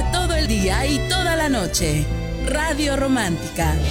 todo el día y toda la noche. Radio Romántica